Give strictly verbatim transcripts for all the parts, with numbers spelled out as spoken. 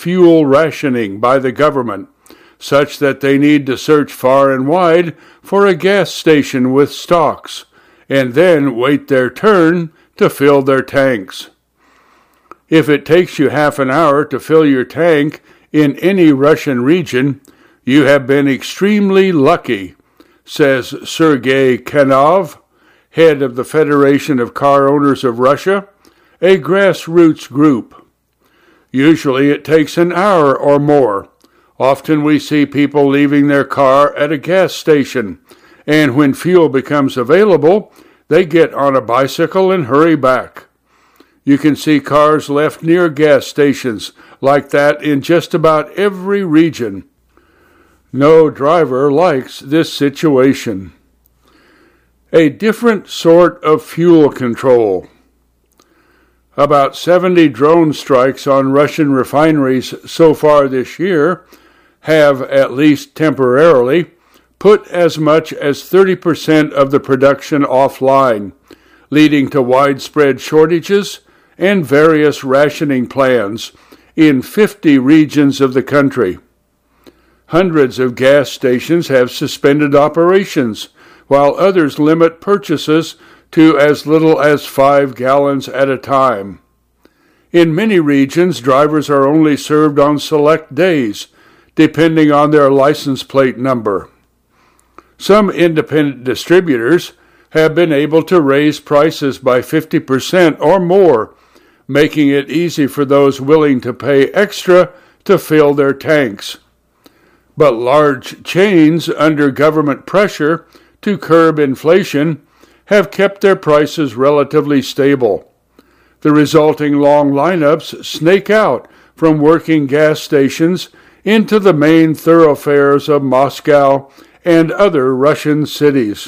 fuel rationing by the government, such that they need to search far and wide for a gas station with stocks, and then wait their turn to fill their tanks. If it takes you half an hour to fill your tank in any Russian region, you have been extremely lucky, says Sergei Kanov, head of the Federation of Car Owners of Russia, a grassroots group. Usually it takes an hour or more. Often we see people leaving their car at a gas station, and when fuel becomes available, they get on a bicycle and hurry back. You can see cars left near gas stations like that in just about every region. No driver likes this situation. A different sort of fuel control. About seventy drone strikes on Russian refineries so far this year have, at least temporarily, put as much as thirty percent of the production offline, leading to widespread shortages and various rationing plans in fifty regions of the country. Hundreds of gas stations have suspended operations, while others limit purchases to as little as five gallons at a time. In many regions, drivers are only served on select days, depending on their license plate number. Some independent distributors have been able to raise prices by fifty percent or more, making it easy for those willing to pay extra to fill their tanks. But large chains, under government pressure to curb inflation, have kept their prices relatively stable. The resulting long lineups snake out from working gas stations into the main thoroughfares of Moscow and other Russian cities.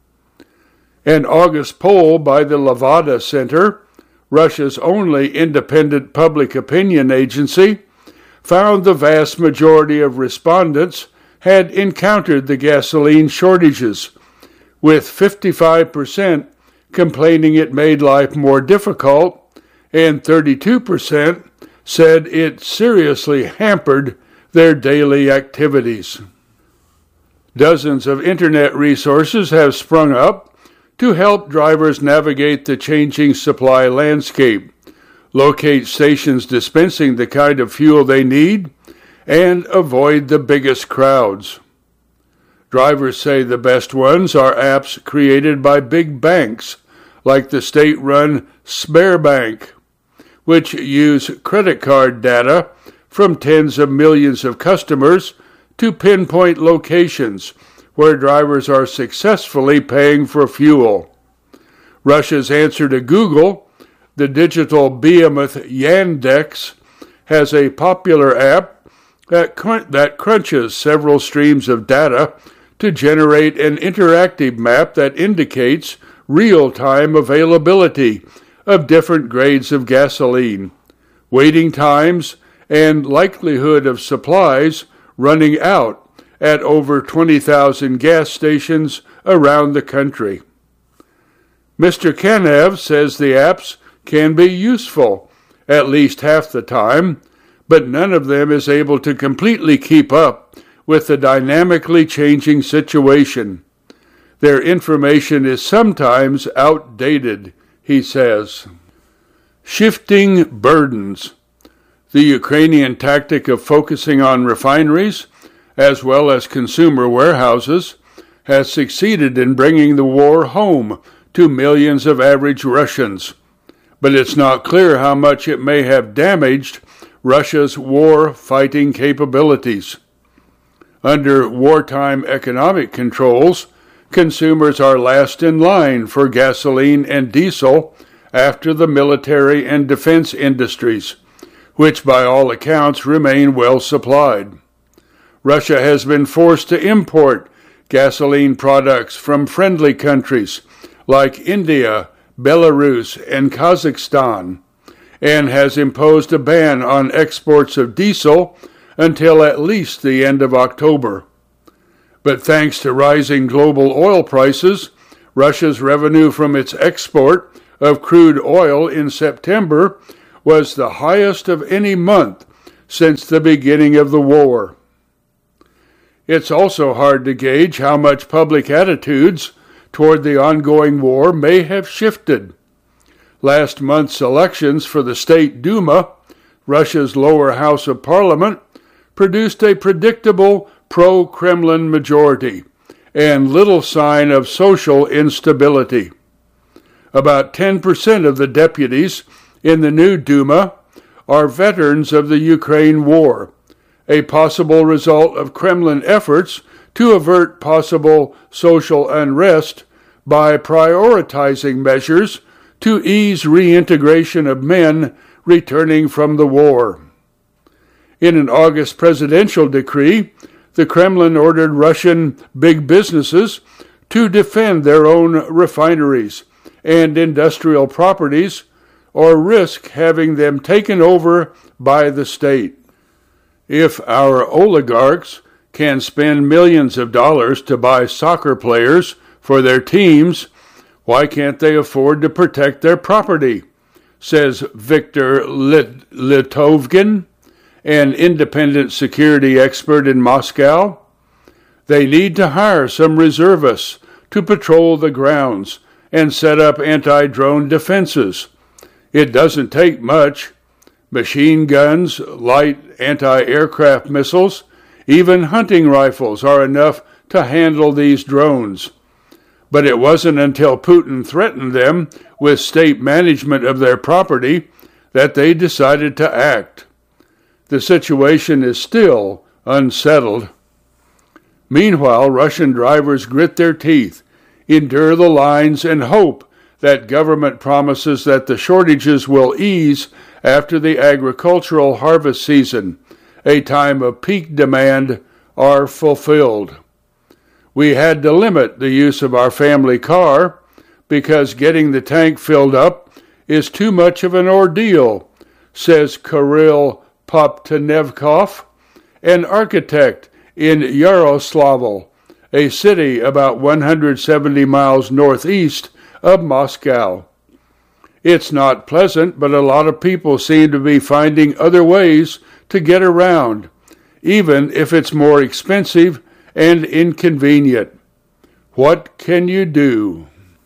An August poll by the Levada Center, Russia's only independent public opinion agency, found the vast majority of respondents had encountered the gasoline shortages, with fifty-five percent complaining it made life more difficult, and thirty-two percent said it seriously hampered their daily activities. Dozens of internet resources have sprung up to help drivers navigate the changing supply landscape, locate stations dispensing the kind of fuel they need, and avoid the biggest crowds. Drivers say the best ones are apps created by big banks, like the state-run Sberbank, which use credit card data from tens of millions of customers to pinpoint locations where drivers are successfully paying for fuel. Russia's answer to Google, the digital behemoth Yandex, has a popular app that, crun- that crunches several streams of data to generate an interactive map that indicates real-time availability of different grades of gasoline, waiting times, and likelihood of supplies running out at over twenty thousand gas stations around the country. Mister Kanev says the apps can be useful at least half the time, but none of them is able to completely keep up with the dynamically changing situation. Their information is sometimes outdated, he says. Shifting burdens. The Ukrainian tactic of focusing on refineries, as well as consumer warehouses, has succeeded in bringing the war home to millions of average Russians, but it's not clear how much it may have damaged Russia's war-fighting capabilities. Under wartime economic controls, consumers are last in line for gasoline and diesel after the military and defense industries, which by all accounts remain well supplied. Russia has been forced to import gasoline products from friendly countries like India, Belarus, and Kazakhstan, and has imposed a ban on exports of diesel until at least the end of October. But thanks to rising global oil prices, Russia's revenue from its export of crude oil in September was the highest of any month since the beginning of the war. It's also hard to gauge how much public attitudes toward the ongoing war may have shifted. Last month's elections for the State Duma, Russia's lower house of parliament, produced a predictable pro-Kremlin majority and little sign of social instability. About ten percent of the deputies in the new Duma are veterans of the Ukraine war, a possible result of Kremlin efforts to avert possible social unrest by prioritizing measures to ease reintegration of men returning from the war. In an August presidential decree, the Kremlin ordered Russian big businesses to defend their own refineries and industrial properties or risk having them taken over by the state. If our oligarchs can spend millions of dollars to buy soccer players for their teams, why can't they afford to protect their property? Says Viktor Lit- Litovkin, an independent security expert in Moscow. They need to hire some reservists to patrol the grounds and set up anti-drone defenses. It doesn't take much. Machine guns, light anti-aircraft missiles, even hunting rifles are enough to handle these drones. But it wasn't until Putin threatened them with state management of their property that they decided to act. The situation is still unsettled. Meanwhile, Russian drivers grit their teeth, endure the lines, and hope that government promises that the shortages will ease after the agricultural harvest season, a time of peak demand, are fulfilled. We had to limit the use of our family car because getting the tank filled up is too much of an ordeal, says Kirill Poptenevkov, an architect in Yaroslavl, a city about one hundred seventy miles northeast of Moscow. It's not pleasant, but a lot of people seem to be finding other ways to get around, even if it's more expensive and inconvenient. What can you do?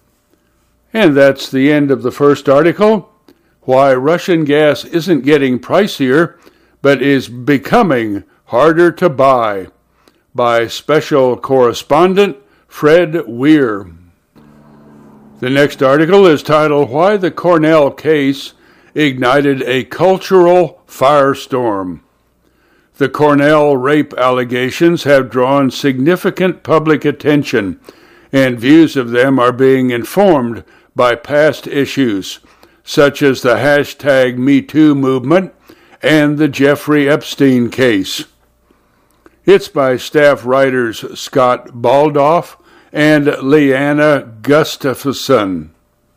And that's the end of the first article. Why Russian gas isn't getting pricier, but is becoming harder to buy, by special correspondent Fred Weir. The next article is titled, Why the Cornell Case Ignited a Cultural Firestorm. The Cornell rape allegations have drawn significant public attention, and views of them are being informed by past issues, such as the hashtag MeToo movement and the Jeffrey Epstein case. It's by staff writers Scott Baldoff and Leanna Gustafson.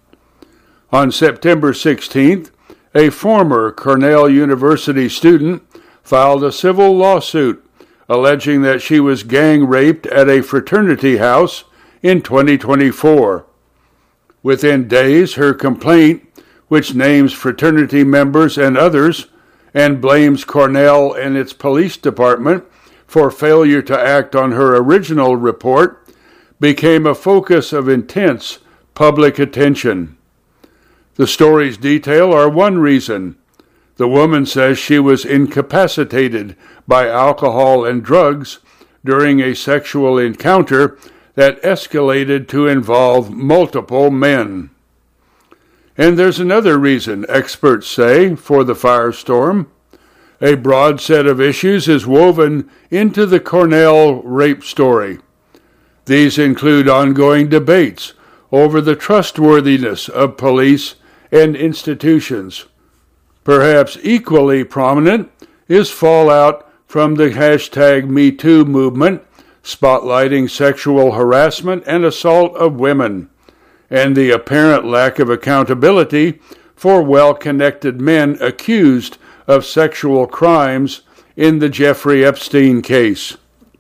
On September sixteenth, a former Cornell University student filed a civil lawsuit alleging that she was gang raped at a fraternity house in twenty twenty-four. Within days, her complaint, which names fraternity members and others and blames Cornell and its police department for failure to act on her original report, became a focus of intense public attention. The story's detail are one reason. The woman says she was incapacitated by alcohol and drugs during a sexual encounter that escalated to involve multiple men. And there's another reason, experts say, for the firestorm. A broad set of issues is woven into the Cornell rape story. These include ongoing debates over the trustworthiness of police and institutions. Perhaps equally prominent is fallout from the hashtag MeToo movement, spotlighting sexual harassment and assault of women, and the apparent lack of accountability for well-connected men accused of sexual crimes in the Jeffrey Epstein case.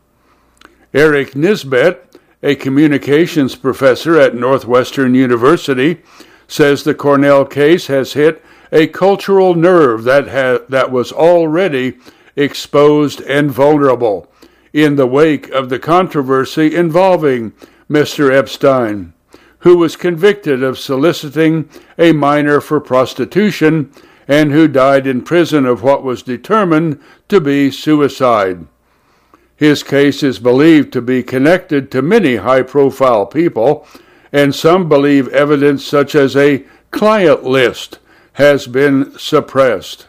Eric Nisbet, a communications professor at Northwestern University, says the Cornell case has hit a cultural nerve that ha- that was already exposed and vulnerable in the wake of the controversy involving Mister Epstein, who was convicted of soliciting a minor for prostitution and who died in prison of what was determined to be suicide. His case is believed to be connected to many high-profile people, and some believe evidence such as a client list has been suppressed.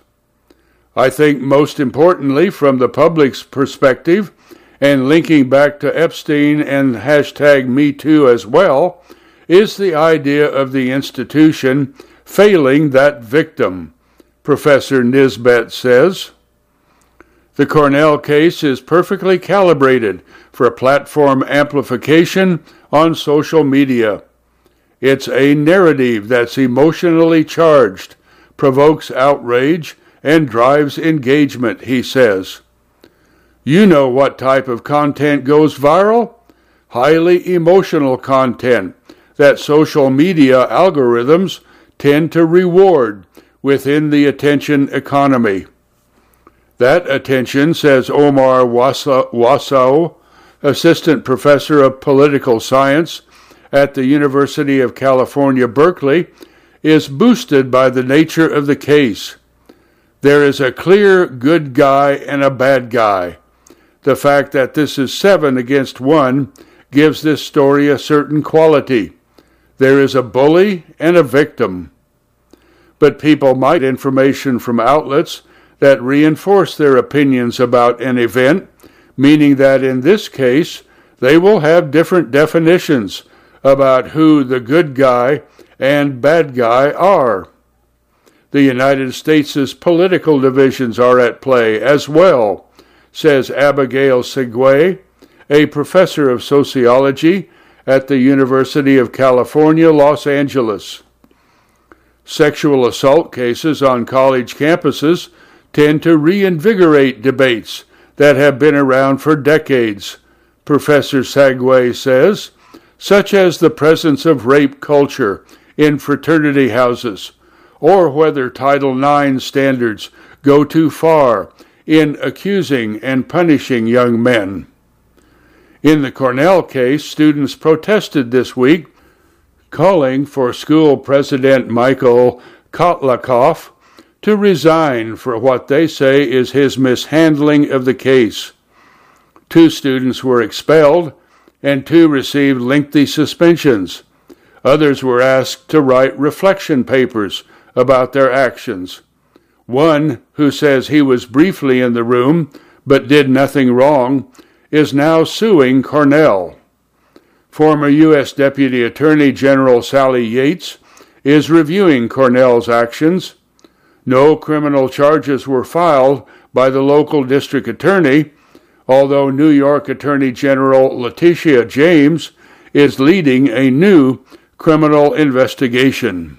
I think most importantly, from the public's perspective, and linking back to Epstein and hashtag Me Too as well, is the idea of the institution failing that victim, Professor Nisbet says. The Cornell case is perfectly calibrated for platform amplification on social media. It's a narrative that's emotionally charged, provokes outrage, and drives engagement, he says. You know what type of content goes viral? Highly emotional content that social media algorithms tend to reward within the attention economy. That attention, says Omar Wasow, assistant professor of political science at the University of California, Berkeley, is boosted by the nature of the case. There is a clear good guy and a bad guy. The fact that this is seven against one gives this story a certain quality. There is a bully and a victim. But people might get information from outlets that reinforce their opinions about an event, meaning that in this case, they will have different definitions about who the good guy and bad guy are. The United States' political divisions are at play as well, says Abigail Segway, a professor of sociology at the University of California, Los Angeles. Sexual assault cases on college campuses tend to reinvigorate debates that have been around for decades, Professor Segway says, such as the presence of rape culture in fraternity houses, or whether Title nine standards go too far in accusing and punishing young men. In the Cornell case, students protested this week, calling for school president Michael Kotlakoff to resign for what they say is his mishandling of the case. Two students were expelled, and two received lengthy suspensions. Others were asked to write reflection papers about their actions. One, who says he was briefly in the room but did nothing wrong, is now suing Cornell. Former U S Deputy Attorney General Sally Yates is reviewing Cornell's actions. No criminal charges were filed by the local district attorney, although New York Attorney General Letitia James is leading a new criminal investigation.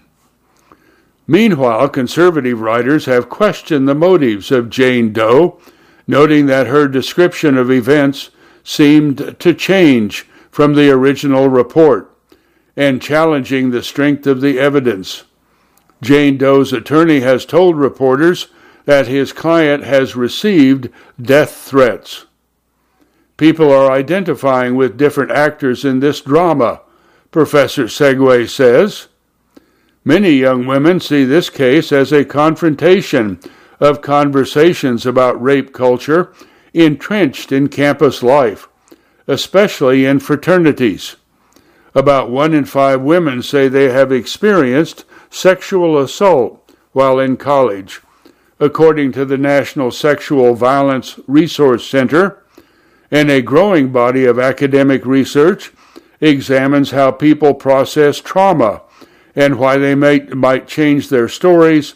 Meanwhile, conservative writers have questioned the motives of Jane Doe, noting that her description of events seemed to change from the original report, and challenging the strength of the evidence. Jane Doe's attorney has told reporters that his client has received death threats. People are identifying with different actors in this drama, Professor Segway says. Many young women see this case as a confrontation of conversations about rape culture entrenched in campus life, especially in fraternities. About one in five women say they have experienced sexual assault while in college, according to the National Sexual Violence Resource Center, and a growing body of academic research examines how people process trauma and why they may, might change their stories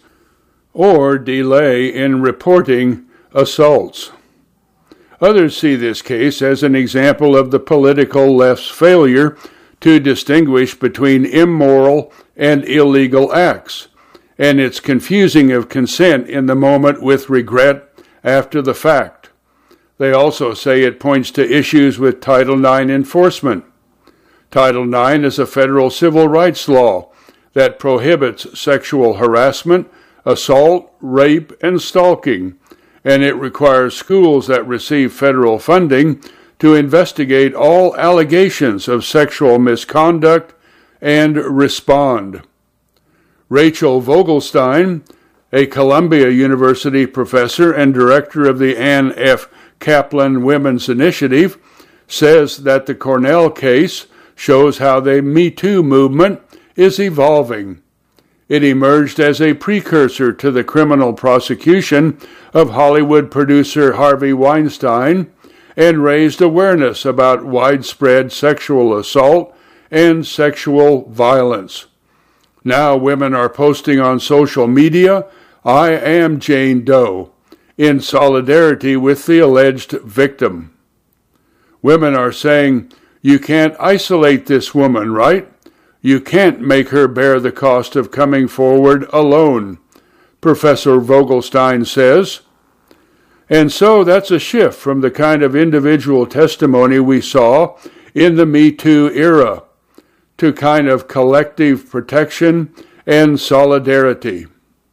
or delay in reporting assaults. Others see this case as an example of the political left's failure to distinguish between immoral and illegal acts, and its confusing of consent in the moment with regret after the fact. They also say it points to issues with Title nine enforcement. Title nine is a federal civil rights law that prohibits sexual harassment assault, rape, and stalking, and it requires schools that receive federal funding to investigate all allegations of sexual misconduct and respond. Rachel Vogelstein, a Columbia University professor and director of the Anne F. Kaplan Women's Initiative, says that the Cornell case shows how the Me Too movement is evolving. It emerged as a precursor to the criminal prosecution of Hollywood producer Harvey Weinstein and raised awareness about widespread sexual assault and sexual violence. Now women are posting on social media, "I am Jane Doe," in solidarity with the alleged victim. Women are saying, "You can't isolate this woman, right? You can't make her bear the cost of coming forward alone," Professor Vogelstein says. And so that's a shift from the kind of individual testimony we saw in the Me Too era to kind of collective protection and solidarity.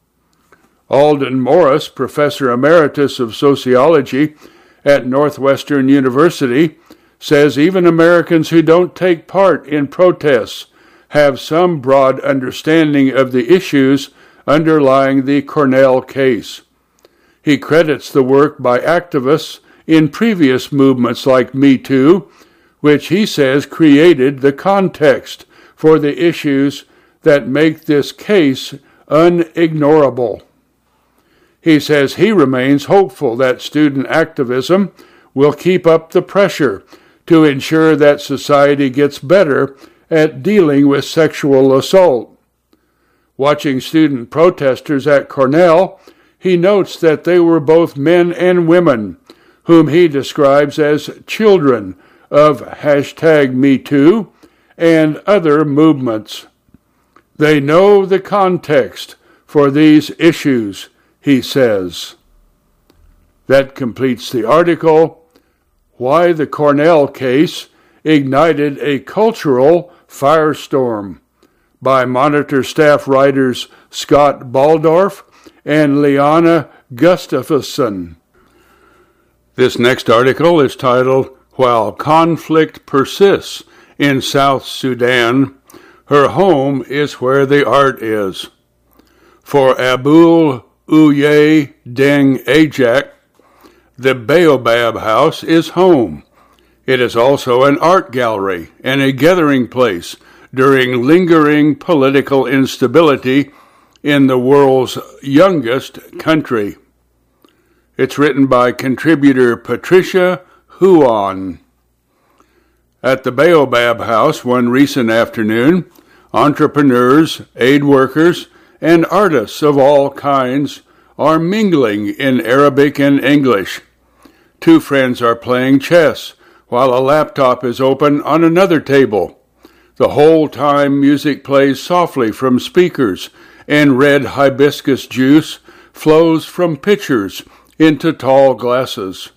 Alden Morris, professor emeritus of sociology at Northwestern University, says even Americans who don't take part in protests have some broad understanding of the issues underlying the Cornell case. He credits the work by activists in previous movements like Me Too, which he says created the context for the issues that make this case unignorable. He says he remains hopeful that student activism will keep up the pressure to ensure that society gets better at dealing with sexual assault. Watching student protesters at Cornell, he notes that they were both men and women, whom he describes as children of hashtag Me Too and other movements. They know the context for these issues, he says. That completes the article, Why the Cornell Case Ignited a Cultural Firestorm, by Monitor staff writers Scott Baldorf and Liana Gustafsson. This next article is titled, While Conflict Persists in South Sudan, Her Home is Where the Art Is. For Abul Uye Deng Ajak, the Baobab House is home. It is also an art gallery and a gathering place during lingering political instability in the world's youngest country. It's written by contributor Patricia Huon. At the Baobab House one recent afternoon, entrepreneurs, aid workers, and artists of all kinds are mingling in Arabic and English. Two friends are playing chess while a laptop is open on another table. The whole time music plays softly from speakers and red hibiscus juice flows from pitchers into tall glasses.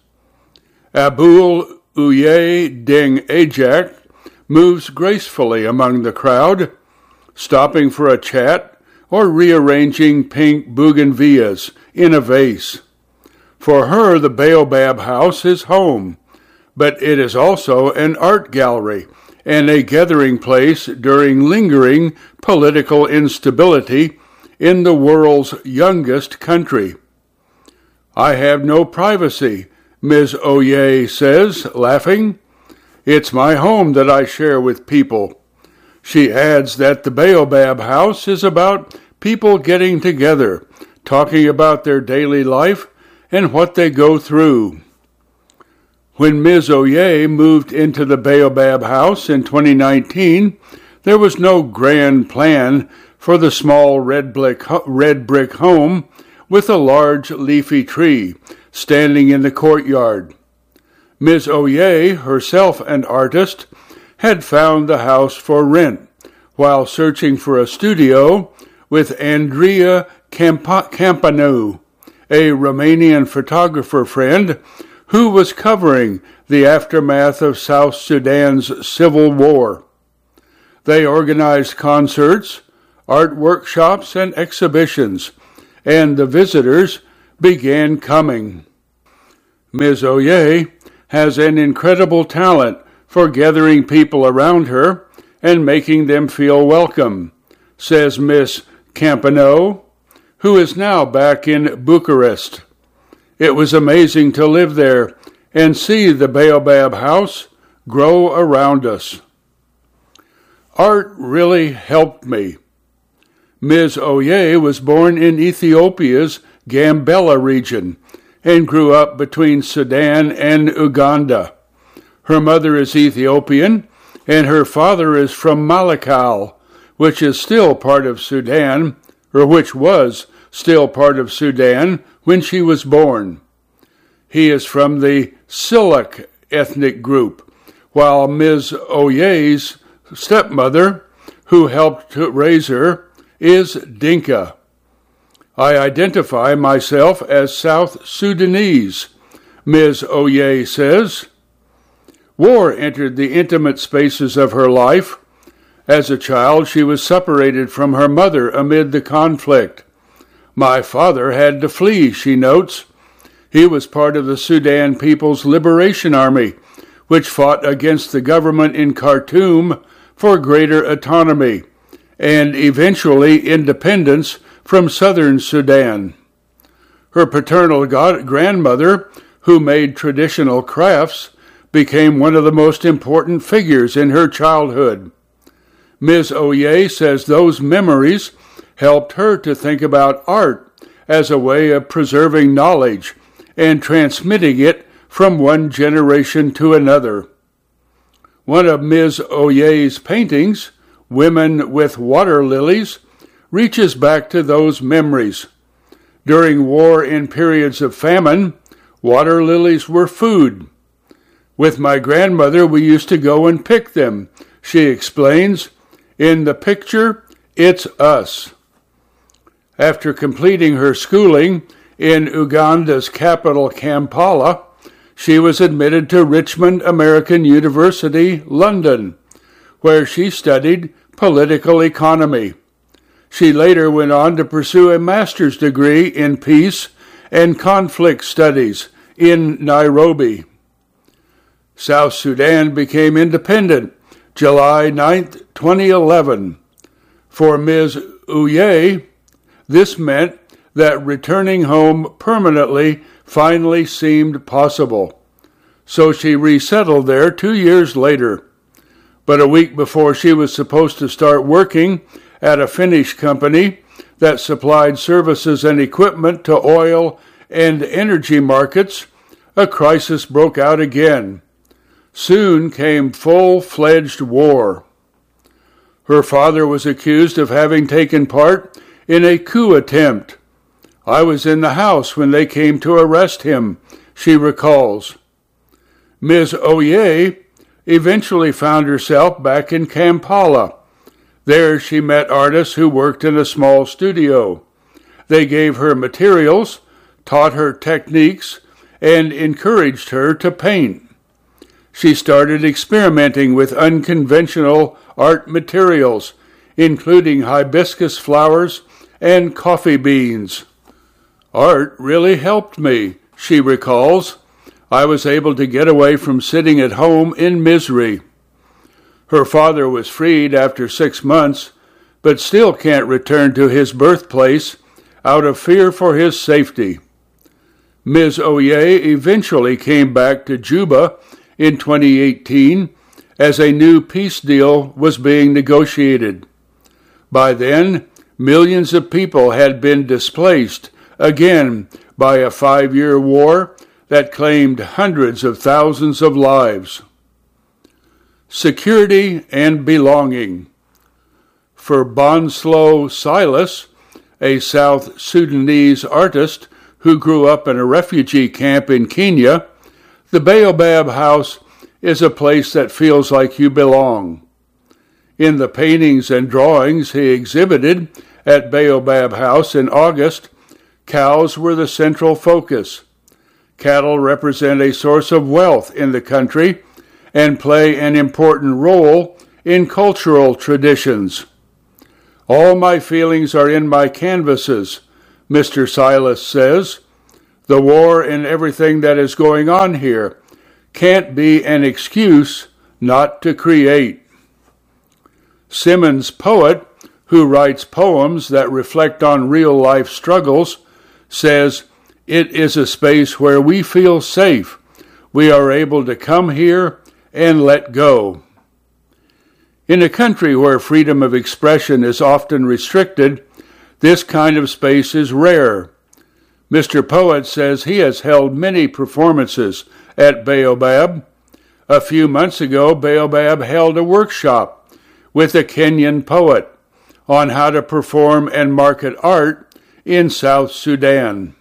Abul Uye Deng Ajak moves gracefully among the crowd, stopping for a chat or rearranging pink bougainvilleas in a vase. For her, the Baobab House is home, but it is also an art gallery and a gathering place during lingering political instability in the world's youngest country. I have no privacy, Miz Oye says, laughing. It's my home that I share with people. She adds that the Baobab House is about people getting together, talking about their daily life and what they go through. When Miz Oye moved into the Baobab House in twenty nineteen, there was no grand plan for the small red brick, red brick home with a large leafy tree standing in the courtyard. Miz Oye, herself an artist, had found the house for rent while searching for a studio with Andrea Camp- Campanou, a Romanian photographer friend who was covering the aftermath of South Sudan's civil war. They organized concerts, art workshops, and exhibitions, and the visitors began coming. Miz Oye has an incredible talent for gathering people around her and making them feel welcome, says Miss Campineau, who is now back in Bucharest. It was amazing to live there and see the Baobab House grow around us. Art really helped me. Miz Oye was born in Ethiopia's Gambela region and grew up between Sudan and Uganda. Her mother is Ethiopian and her father is from Malakal, which is still part of Sudan, or which was still part of Sudan when she was born. He is from the Silak ethnic group, while Miz Oye's stepmother, who helped to raise her, is Dinka. I identify myself as South Sudanese, Miz Oye says. War entered the intimate spaces of her life. As a child, she was separated from her mother amid the conflict. My father had to flee, she notes. He was part of the Sudan People's Liberation Army, which fought against the government in Khartoum for greater autonomy and eventually independence from southern Sudan. Her paternal god- grandmother, who made traditional crafts, became one of the most important figures in her childhood. Miz Oye says those memories helped her to think about art as a way of preserving knowledge and transmitting it from one generation to another. One of Miz Oye's paintings, Women with Water Lilies, reaches back to those memories. During war and periods of famine, water lilies were food. With my grandmother, we used to go and pick them, she explains. In the picture, it's us. After completing her schooling in Uganda's capital, Kampala, she was admitted to Richmond American University, London, where she studied political economy. She later went on to pursue a master's degree in peace and conflict studies in Nairobi. South Sudan became independent July ninth, twenty eleven. For Miz Oye, this meant that returning home permanently finally seemed possible. So she resettled there two years later. But a week before she was supposed to start working at a Finnish company that supplied services and equipment to oil and energy markets, a crisis broke out again. Soon came full-fledged war. Her father was accused of having taken part in a coup attempt. I was in the house when they came to arrest him, she recalls. Miz Oye eventually found herself back in Kampala. There she met artists who worked in a small studio. They gave her materials, taught her techniques, and encouraged her to paint. She started experimenting with unconventional art materials, including hibiscus flowers and coffee beans. Art really helped me, she recalls. I was able to get away from sitting at home in misery. Her father was freed after six months, but still can't return to his birthplace out of fear for his safety. Miz Oye eventually came back to Juba in twenty eighteen as a new peace deal was being negotiated. By then, millions of people had been displaced, again by a five-year war that claimed hundreds of thousands of lives. Security and belonging. For Bonslow Silas, a South Sudanese artist who grew up in a refugee camp in Kenya, the Baobab House is a place that feels like you belong. In the paintings and drawings he exhibited at Baobab House in August, cows were the central focus. Cattle represent a source of wealth in the country and play an important role in cultural traditions. All my feelings are in my canvases, Mister Silas says, the war and everything that is going on here can't be an excuse not to create. Simmons Poet, who writes poems that reflect on real-life struggles, says, it is a space where we feel safe. We are able to come here and let go. In a country where freedom of expression is often restricted, this kind of space is rare. Mister Poet says he has held many performances at Baobab. A few months ago, Baobab held a workshop with a Kenyan poet on how to perform and market art in South Sudan.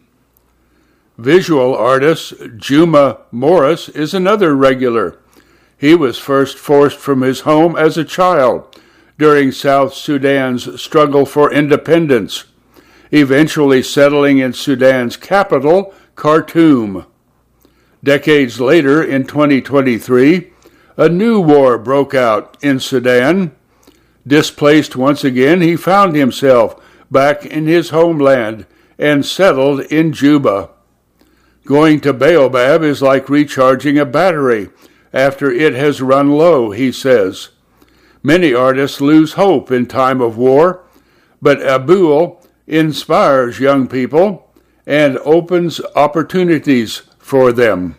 Visual artist Juma Morris is another regular. He was first forced from his home as a child during South Sudan's struggle for independence, eventually settling in Sudan's capital, Khartoum. Decades later, in twenty twenty-three, a new war broke out in Sudan. Displaced once again, he found himself back in his homeland and settled in Juba. Going to Baobab is like recharging a battery after it has run low, he says. Many artists lose hope in time of war, but Abul inspires young people and opens opportunities for them.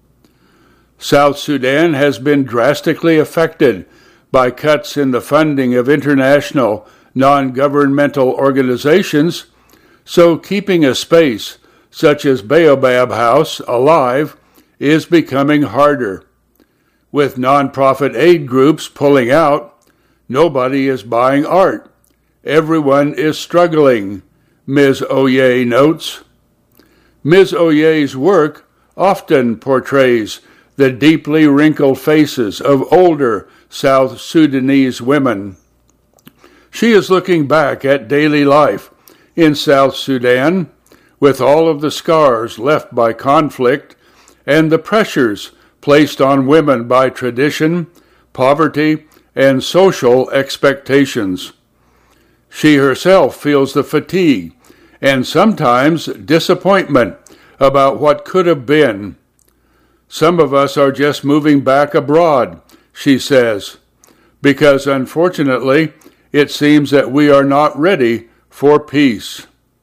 South Sudan has been drastically affected by cuts in the funding of international non-governmental organizations, so keeping a space such as Baobab House alive is becoming harder. With nonprofit aid groups pulling out, nobody is buying art. Everyone is struggling, Miz Oye notes. Miz Oye's work often portrays the deeply wrinkled faces of older South Sudanese women. She is looking back at daily life in South Sudan with all of the scars left by conflict and the pressures placed on women by tradition, poverty, and social expectations. She herself feels the fatigue and sometimes disappointment about what could have been. Some of us are just moving back abroad, she says, because unfortunately it seems that we are not ready for peace.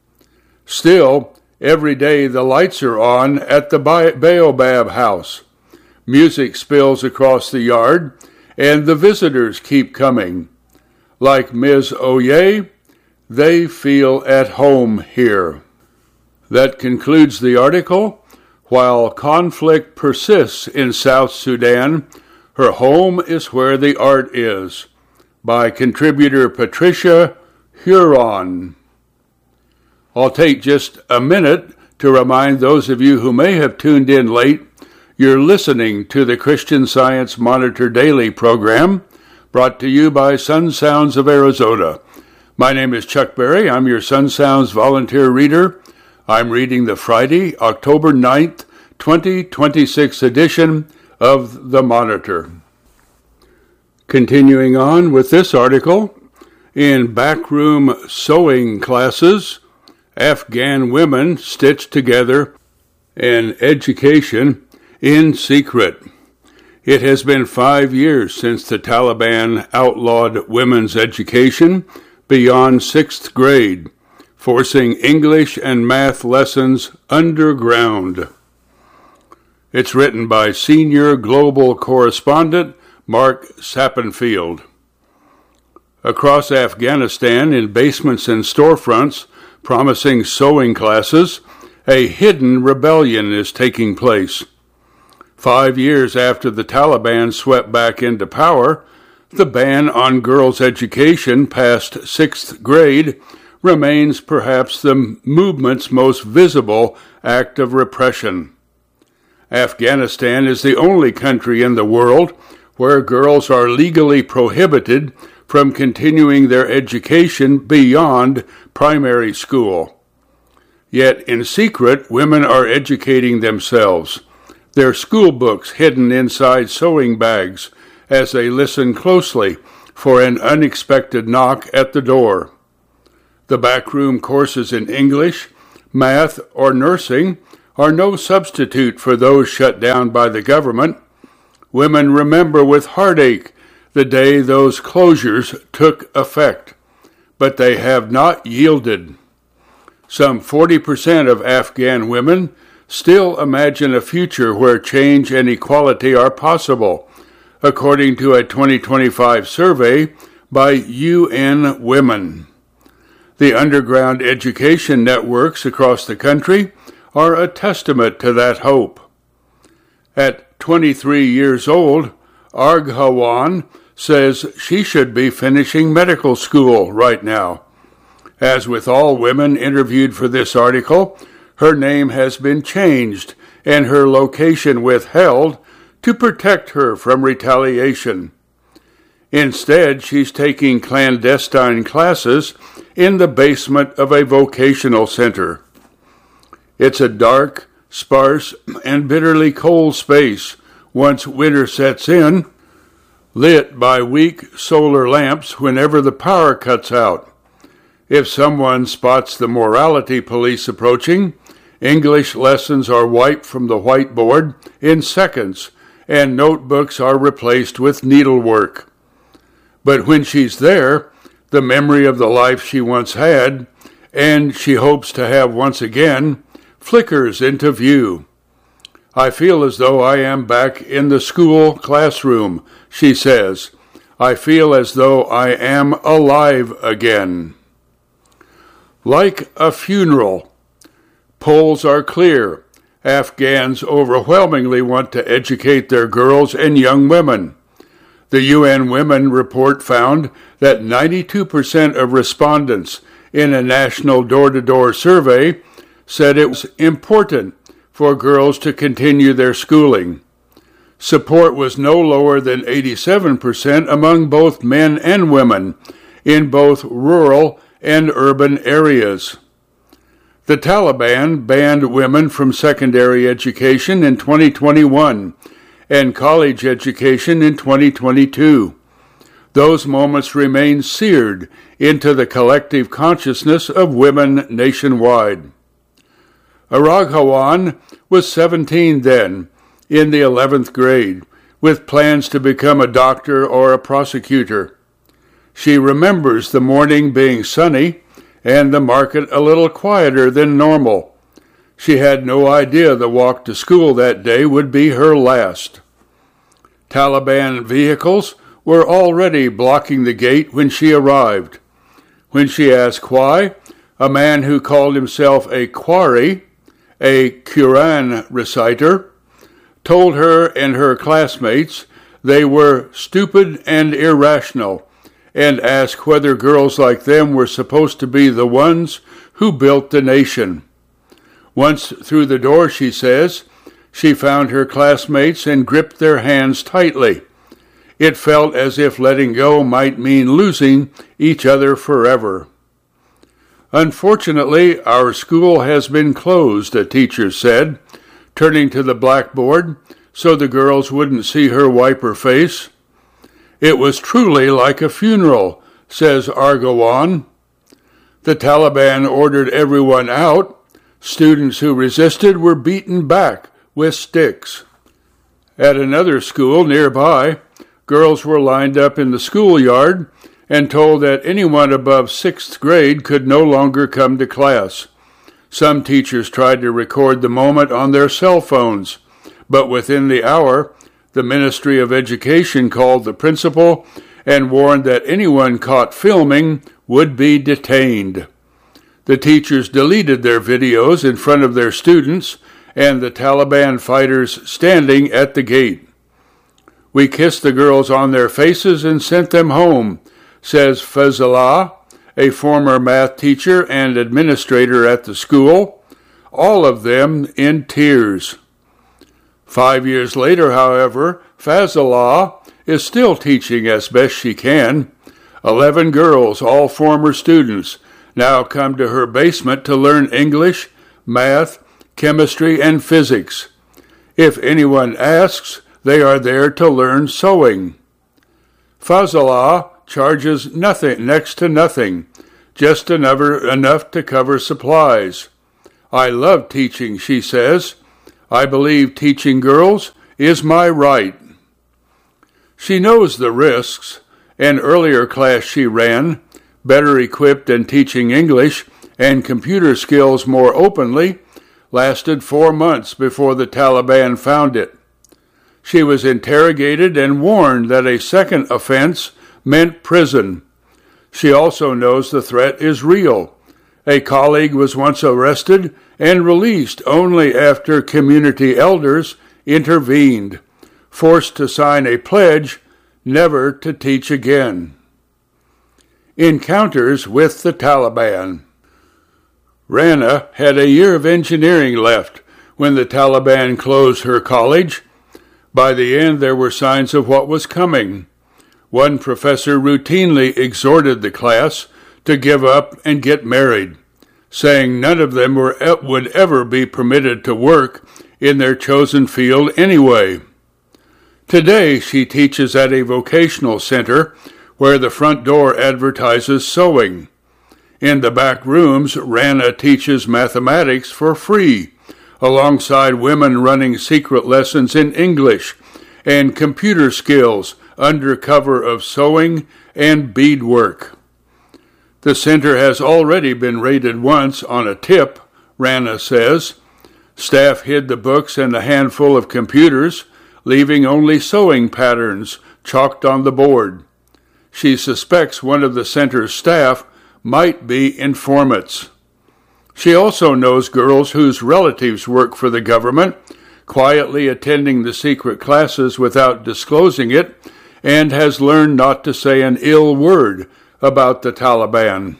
Still, every day the lights are on at the Baobab House. Music spills across the yard, and the visitors keep coming. Like Miz Oye, they feel at home here. That concludes the article. While conflict persists in South Sudan, her home is where the art is, by contributor Patricia Huron. I'll take just a minute to remind those of you who may have tuned in late, you're listening to the Christian Science Monitor Daily program, brought to you by Sun Sounds of Arizona. My name is Chuck Berry. I'm your Sun Sounds volunteer reader. I'm reading the Friday, October ninth, twenty twenty-six edition of the Monitor. Continuing on with this article, in backroom sewing classes, Afghan women stitch together an education in secret. It has been five years since the Taliban outlawed women's education beyond sixth grade, forcing English and math lessons underground. It's written by senior global correspondent Mark Sappenfield. Across Afghanistan, in basements and storefronts promising sewing classes, a hidden rebellion is taking place. Five years after the Taliban swept back into power, the ban on girls' education past sixth grade remains perhaps the movement's most visible act of repression. Afghanistan is the only country in the world where girls are legally prohibited from continuing their education beyond primary school. Yet in secret, women are educating themselves, their school books hidden inside sewing bags as they listen closely for an unexpected knock at the door. The backroom courses in English math, or nursing are no substitute for those shut down by the government. Women remember with heartache the day those closures took effect, but they have not yielded. Some forty percent of Afghan women still imagine a future where change and equality are possible, according to a twenty twenty-five survey by U N Women. The underground education networks across the country are a testament to that hope. At twenty-three years old, Arghawan says she should be finishing medical school right now. As with all women interviewed for this article, her name has been changed and her location withheld to protect her from retaliation. Instead, she's taking clandestine classes in the basement of a vocational center. It's a dark, sparse, and bitterly cold space once winter sets in, lit by weak solar lamps whenever the power cuts out. If someone spots the morality police approaching, English lessons are wiped from the whiteboard in seconds, and notebooks are replaced with needlework. But when she's there, the memory of the life she once had, and she hopes to have once again, flickers into view. I feel as though I am back in the school classroom, she says. I feel as though I am alive again. Like a funeral. Polls are clear. Afghans overwhelmingly want to educate their girls and young women. The U N Women report found that ninety-two percent of respondents in a national door-to-door survey said it was important for girls to continue their schooling. Support was no lower than eighty-seven percent among both men and women in both rural and urban areas. The Taliban banned women from secondary education in twenty twenty-one and college education in twenty twenty-two. Those moments remain seared into the collective consciousness of women nationwide. Araghawan was seventeen then, in the eleventh grade, with plans to become a doctor or a prosecutor. She remembers the morning being sunny and the market a little quieter than normal. She had no idea the walk to school that day would be her last. Taliban vehicles were already blocking the gate when she arrived. When she asked why, a man who called himself a Qari, a Quran reciter, told her and her classmates they were stupid and irrational, and asked whether girls like them were supposed to be the ones who built the nation. Once through the door, she says, she found her classmates and gripped their hands tightly. It felt as if letting go might mean losing each other forever. Unfortunately, our school has been closed, a teacher said, turning to the blackboard so the girls wouldn't see her wipe her face. It was truly like a funeral, says Arghawan. The Taliban ordered everyone out. Students who resisted were beaten back with sticks. At another school nearby, girls were lined up in the schoolyard and told that anyone above sixth grade could no longer come to class. Some teachers tried to record the moment on their cell phones, but within the hour, the Ministry of Education called the principal and warned that anyone caught filming would be detained. The teachers deleted their videos in front of their students and the Taliban fighters standing at the gate. We kissed the girls on their faces and sent them home, says Fazallah, a former math teacher and administrator at the school, all of them in tears. Five years later, however, Fazallah is still teaching as best she can. Eleven girls, all former students, now come to her basement to learn English, math, chemistry, and physics. If anyone asks, they are there to learn sewing. Fazallah charges nothing, next to nothing, just another, enough to cover supplies. I love teaching, she says. I believe teaching girls is my right. She knows the risks. An earlier class she ran, better equipped in teaching English and computer skills more openly, lasted four months before the Taliban found it. She was interrogated and warned that a second offense meant prison. She also knows the threat is real. A colleague was once arrested and released only after community elders intervened, forced to sign a pledge never to teach again. Encounters with the Taliban. Rana had a year of engineering left when the Taliban closed her college. By the end, there were signs of what was coming. One professor routinely exhorted the class to give up and get married, saying none of them were, would ever be permitted to work in their chosen field anyway. Today, she teaches at a vocational center where the front door advertises sewing. In the back rooms, Rana teaches mathematics for free, alongside women running secret lessons in English and computer skills under cover of sewing and beadwork. The center has already been raided once on a tip, Rana says. Staff hid the books and a handful of computers, leaving only sewing patterns chalked on the board. She suspects one of the center's staff might be informants. She also knows girls whose relatives work for the government, quietly attending the secret classes without disclosing it, and has learned not to say an ill word about the Taliban.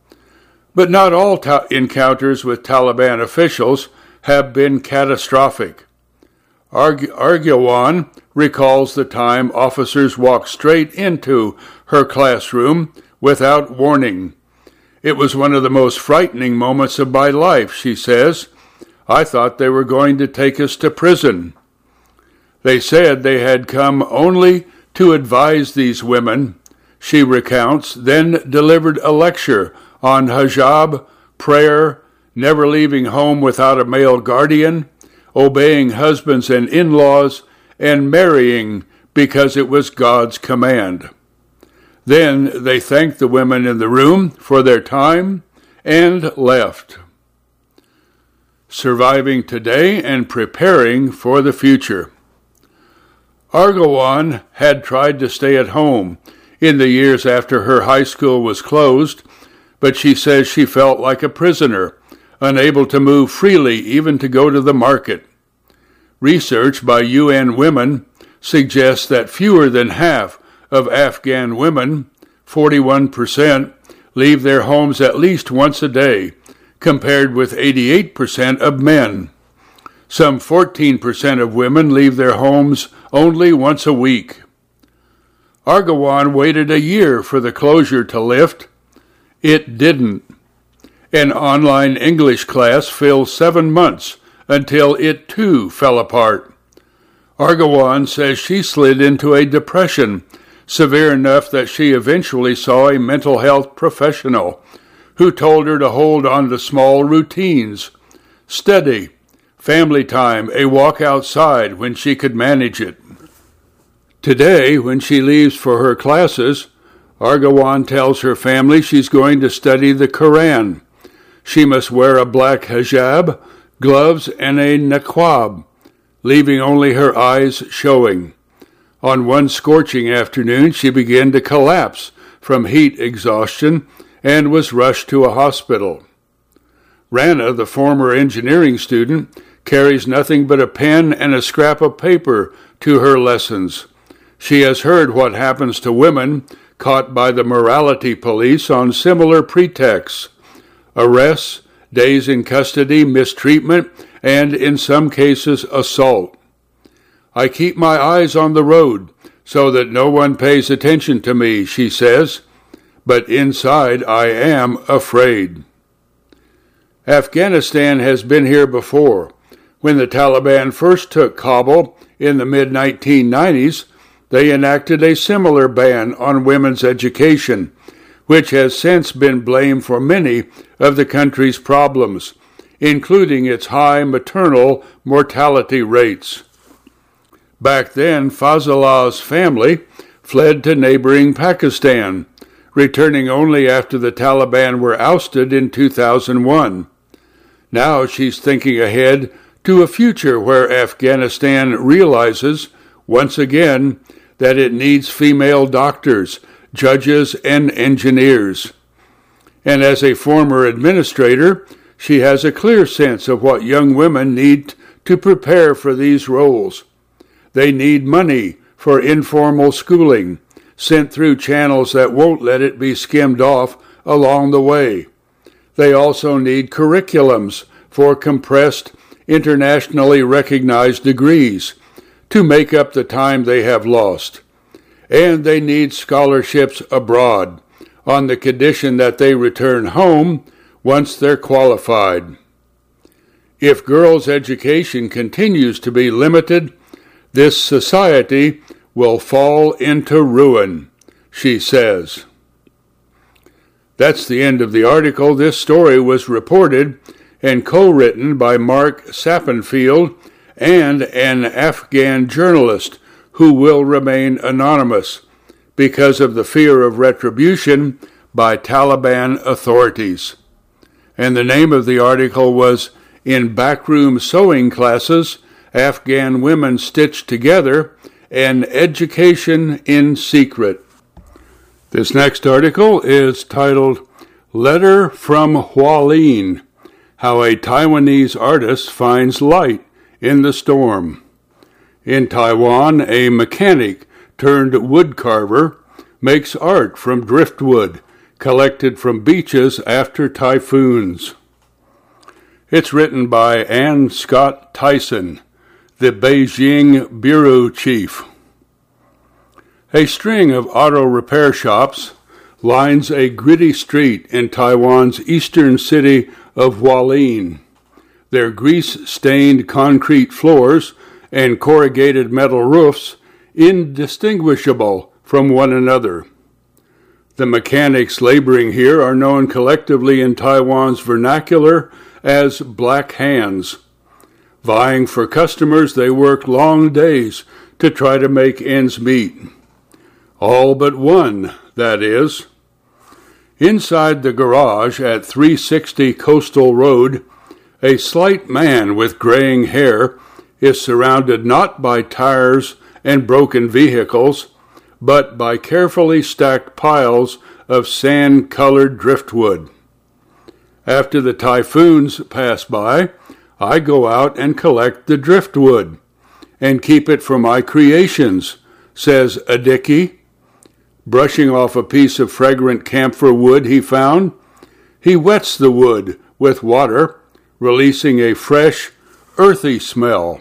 But not all ta- encounters with Taliban officials have been catastrophic. Arg- Argyawan recalls the time officers walked straight into her classroom without warning. It was one of the most frightening moments of my life, she says. I thought they were going to take us to prison. They said they had come only to advise these women, she recounts, then delivered a lecture on hijab, prayer, never leaving home without a male guardian, obeying husbands and in-laws, and marrying because it was God's command. Then they thanked the women in the room for their time and left. Surviving today and preparing for the future. Argyawan had tried to stay at home in the years after her high school was closed, but she says she felt like a prisoner, unable to move freely, even to go to the market. Research by U N Women suggests that fewer than half of Afghan women, forty-one percent, leave their homes at least once a day, compared with eighty-eight percent of men. Some fourteen percent of women leave their homes only once a week. Argyawan waited a year for the closure to lift. It didn't. An online English class filled seven months until it too fell apart. Argyawan says she slid into a depression severe enough that she eventually saw a mental health professional who told her to hold on to small routines, study, family time, a walk outside when she could manage it. Today, when she leaves for her classes, Argyawan tells her family she's going to study the Quran. She must wear a black hijab, gloves, and a niqab, leaving only her eyes showing. On one scorching afternoon, she began to collapse from heat exhaustion and was rushed to a hospital. Rana, the former engineering student, carries nothing but a pen and a scrap of paper to her lessons. She has heard what happens to women caught by the morality police on similar pretexts: arrests, days in custody, mistreatment, and in some cases, assault. I keep my eyes on the road so that no one pays attention to me, she says, but inside I am afraid. Afghanistan has been here before. When the Taliban first took Kabul in the mid nineteen nineties, they enacted a similar ban on women's education, which has since been blamed for many of the country's problems, including its high maternal mortality rates. Back then, Fazlallah's family fled to neighboring Pakistan, returning only after the Taliban were ousted in two thousand one. Now she's thinking ahead to a future where Afghanistan realizes, once again, that it needs female doctors, judges, and engineers. And as a former administrator, she has a clear sense of what young women need to prepare for these roles. They need money for informal schooling, sent through channels that won't let it be skimmed off along the way. They also need curriculums for compressed, internationally recognized degrees to make up the time they have lost. And they need scholarships abroad on the condition that they return home once they're qualified. If girls' education continues to be limited, this society will fall into ruin, she says. That's the end of the article. This story was reported and co-written by Mark Sappenfield and an Afghan journalist who will remain anonymous because of the fear of retribution by Taliban authorities. And the name of the article was In Backroom Sewing Classes, Afghan Women Stitched Together, an Education in Secret. This next article is titled Letter from Hualien, How a Taiwanese Artist Finds Light in the Storm. In Taiwan, a mechanic turned woodcarver makes art from driftwood collected from beaches after typhoons. It's written by Ann Scott Tyson, the Beijing bureau chief. A string of auto repair shops lines a gritty street in Taiwan's eastern city of Hualien. Their grease-stained concrete floors and corrugated metal roofs indistinguishable from one another. The mechanics laboring here are known collectively in Taiwan's vernacular as black hands. Vying for customers, they work long days to try to make ends meet. All but one, that is. Inside the garage at three sixty Coastal Road, a slight man with graying hair is surrounded not by tires and broken vehicles, but by carefully stacked piles of sand-colored driftwood. After the typhoons pass by, I go out and collect the driftwood and keep it for my creations, says Adiki. Brushing off a piece of fragrant camphor wood he found, he wets the wood with water, releasing a fresh, earthy smell.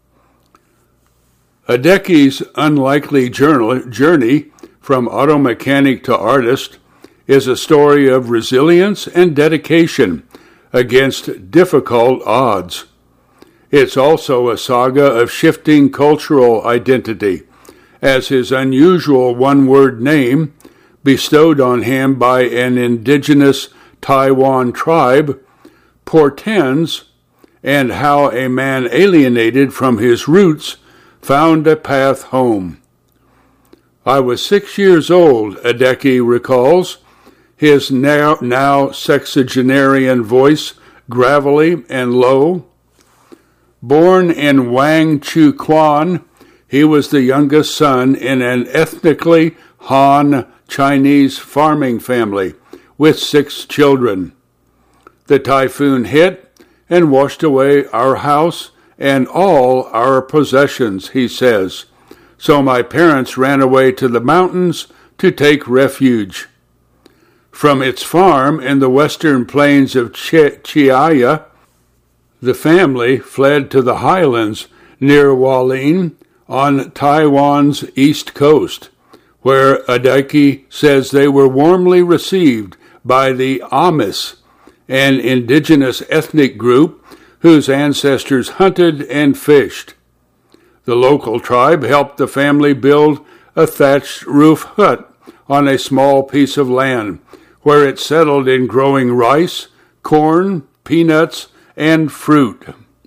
Adeki's unlikely journey from auto mechanic to artist is a story of resilience and dedication against difficult odds. It's also a saga of shifting cultural identity, as his unusual one-word name, bestowed on him by an indigenous Taiwan tribe, portends, and how a man alienated from his roots found a path home. I was six years old, Adeki recalls, his now, now sexagenarian voice gravelly and low. Born in Wang Chu Quan, he was the youngest son in an ethnically Han Chinese farming family with six children. The typhoon hit and washed away our house and all our possessions, he says, so my parents ran away to the mountains to take refuge. From its farm in the western plains of Chiaya, the family fled to the highlands near Hualien on Taiwan's east coast, where Adeki says they were warmly received by the Amis, an indigenous ethnic group whose ancestors hunted and fished. The local tribe helped the family build a thatched roof hut on a small piece of land, where it settled in growing rice, corn, peanuts, and fruit.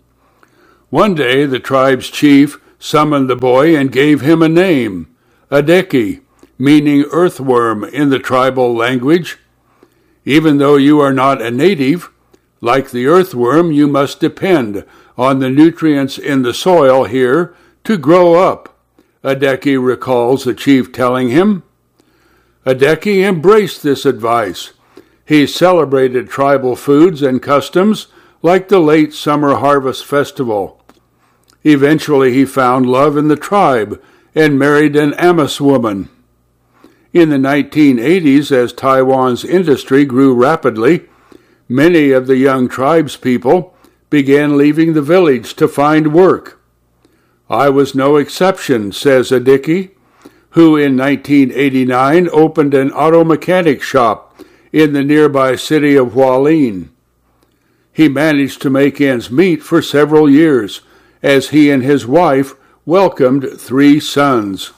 One day the tribe's chief summoned the boy and gave him a name, Adeki, meaning earthworm in the tribal language. Even though you are not a native, like the earthworm, you must depend on the nutrients in the soil here to grow up, Adeki recalls the chief telling him. Adeki embraced this advice. He celebrated tribal foods and customs like the late summer harvest festival. Eventually he found love in the tribe and married an Amos woman. In the nineteen eighties, as Taiwan's industry grew rapidly, many of the young tribespeople began leaving the village to find work. I was no exception, says Adeki, who in nineteen eighty-nine opened an auto mechanic shop in the nearby city of Hualien. He managed to make ends meet for several years as he and his wife welcomed three sons.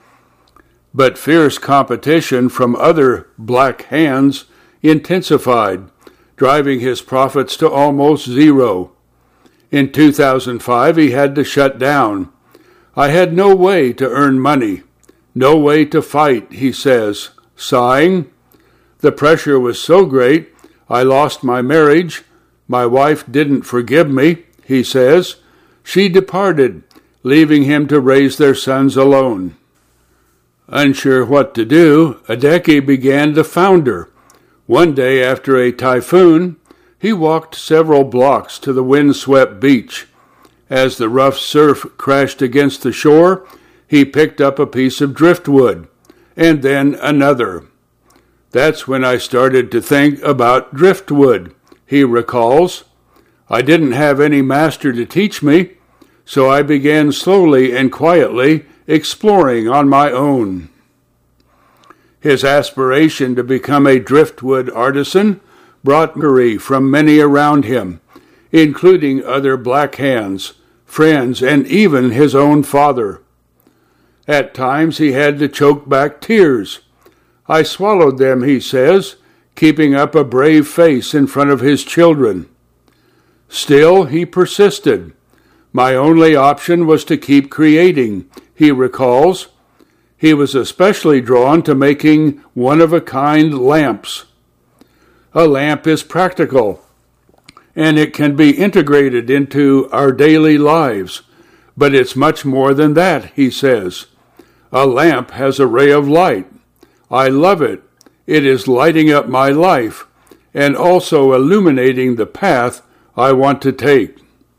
But fierce competition from other black hands intensified, driving his profits to almost zero. In two thousand five, he had to shut down. I had no way to earn money, no way to fight, he says, sighing. The pressure was so great, I lost my marriage. My wife didn't forgive me, he says. She departed, leaving him to raise their sons alone. Unsure what to do, Adeki began to founder. One day after a typhoon, he walked several blocks to the windswept beach. As the rough surf crashed against the shore, he picked up a piece of driftwood, and then another. That's when I started to think about driftwood, he recalls. I didn't have any master to teach me, so I began slowly and quietly exploring on my own. His aspiration to become a driftwood artisan brought mockery from many around him, including other black hands, friends, and even his own father. At times he had to choke back tears. I swallowed them, he says, keeping up a brave face in front of his children. Still, he persisted. My only option was to keep creating, he recalls. He was especially drawn to making one-of-a-kind lamps. A lamp is practical, and it can be integrated into our daily lives, but it's much more than that, he says. A lamp has a ray of light. I love it. It is lighting up my life and also illuminating the path I want to take.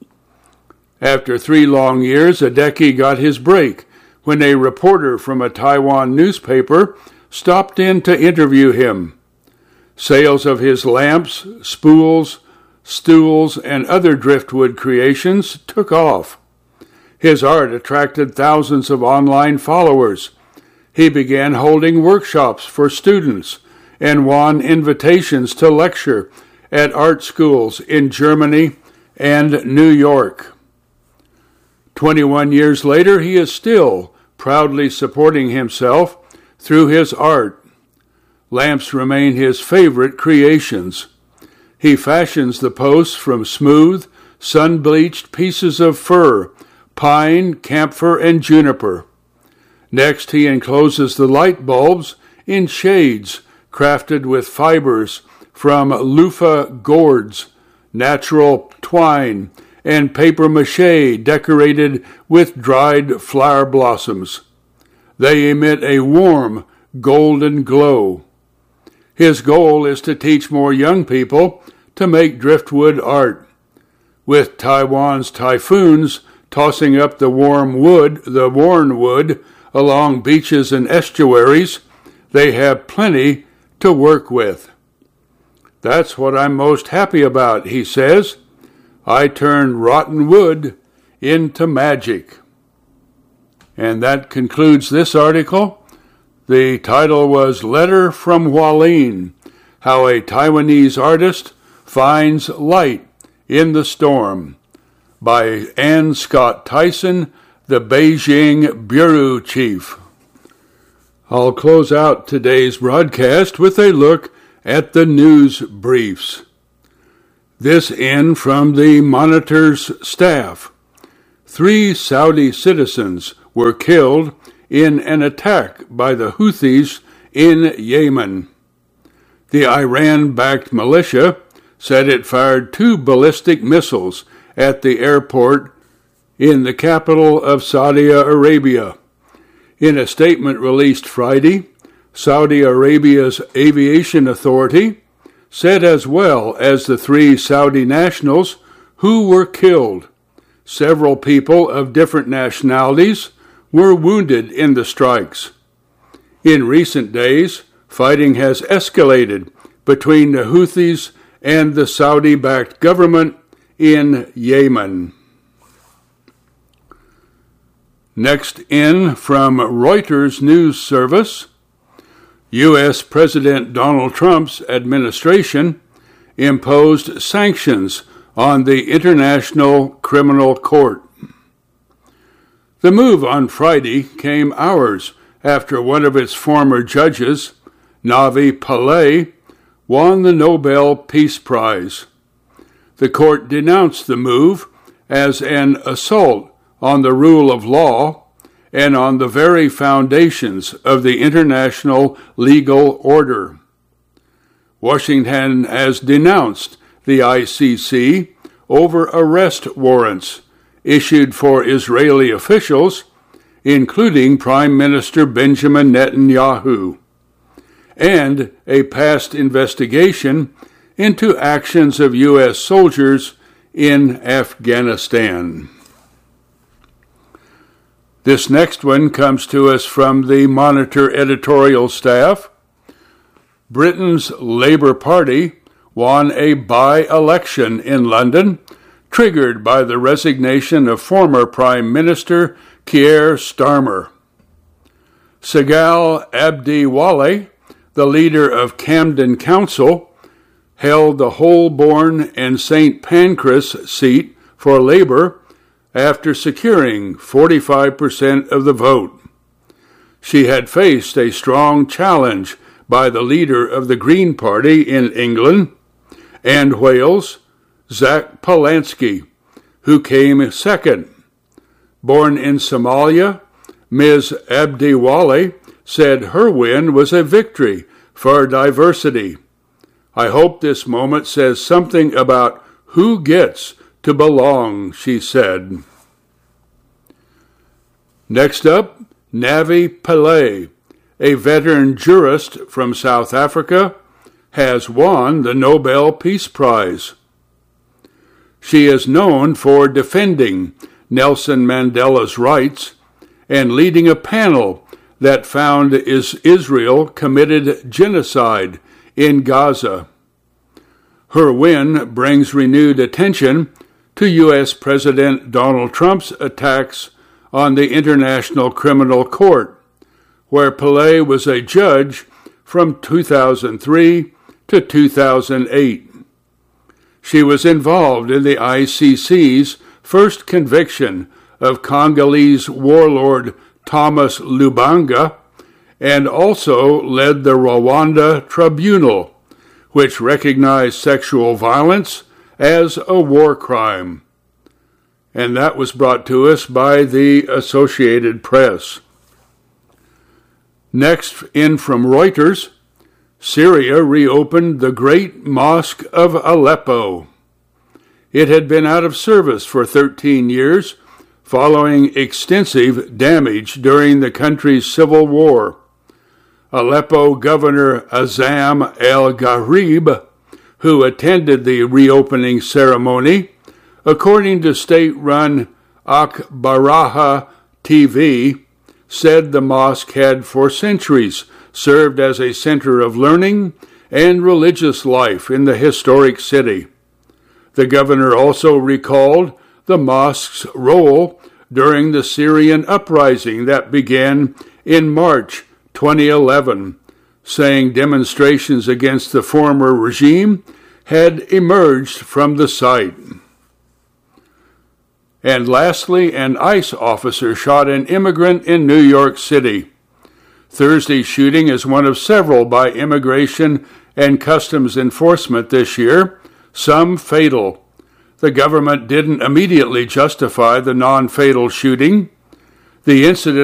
After three long years, Adeki got his break when a reporter from a Taiwan newspaper stopped in to interview him. Sales of his lamps, spools, stools, and other driftwood creations took off. His art attracted thousands of online followers. He began holding workshops for students and won invitations to lecture at art schools in Germany and New York. Twenty-one years later, he is still proudly supporting himself through his art. Lamps remain his favorite creations. He fashions the posts from smooth, sun-bleached pieces of fir, pine, camphor, and juniper. Next, he encloses the light bulbs in shades crafted with fibers from loofah gourds, natural twine, and papier-mâché decorated with dried flower blossoms. They emit a warm, golden glow. His goal is to teach more young people to make driftwood art. With Taiwan's typhoons tossing up the warm wood, the worn wood, along beaches and estuaries, they have plenty to work with. That's what I'm most happy about, he says. I turned rotten wood into magic. And that concludes this article. The title was Letter from Hualien, How a Taiwanese Artist Finds Light in the Storm, by Ann Scott Tyson, the Beijing Bureau Chief. I'll close out today's broadcast with a look at the news briefs. This in from the Monitor's staff. Three Saudi citizens were killed in an attack by the Houthis in Yemen. The Iran-backed militia said it fired two ballistic missiles at the airport in the capital of Saudi Arabia. In a statement released Friday, Saudi Arabia's aviation authority said as well as the three Saudi nationals who were killed. Several people of different nationalities were wounded in the strikes. In recent days, fighting has escalated between the Houthis and the Saudi-backed government in Yemen. Next in from Reuters News Service, U S President Donald Trump's administration imposed sanctions on the International Criminal Court. The move on Friday came hours after one of its former judges, Navi Pillay, won the Nobel Peace Prize. The court denounced the move as an assault on the rule of law and on the very foundations of the international legal order. Washington has denounced the I C C over arrest warrants issued for Israeli officials, including Prime Minister Benjamin Netanyahu, and a past investigation into actions of U S soldiers in Afghanistan. This next one comes to us from the Monitor editorial staff. Britain's Labour Party won a by-election in London, triggered by the resignation of former Prime Minister Keir Starmer. Sagal Abdiwale, the leader of Camden Council, held the Holborn and Saint Pancras seat for Labour after securing forty-five percent of the vote. She had faced a strong challenge by the leader of the Green Party in England and Wales, Zach Polanski, who came second. Born in Somalia, Miz Abdiwale said her win was a victory for diversity. I hope this moment says something about who gets to belong, she said. Next up, Navi Pillay, a veteran jurist from South Africa, has won the Nobel Peace Prize. She is known for defending Nelson Mandela's rights and leading a panel that found Israel committed genocide in Gaza. Her win brings renewed attention to U S President Donald Trump's attacks on the International Criminal Court, where Pillay was a judge from two thousand three to two thousand eight. She was involved in the I C C's first conviction of Congolese warlord Thomas Lubanga and also led the Rwanda Tribunal, which recognized sexual violence as a war crime. And that was brought to us by the Associated Press. Next in from Reuters, Syria reopened the Great Mosque of Aleppo. It had been out of service for thirteen years, following extensive damage during the country's civil war. Aleppo Governor Azam El-Gharib, who attended the reopening ceremony, according to state-run Akhbaraha T V, said the mosque had for centuries served as a center of learning and religious life in the historic city. The governor also recalled the mosque's role during the Syrian uprising that began in March twenty eleven, saying demonstrations against the former regime had emerged from the site. And lastly, an ICE officer shot an immigrant in New York City. Thursday's shooting is one of several by Immigration and Customs Enforcement this year, some fatal. The government didn't immediately justify the non-fatal shooting. The incident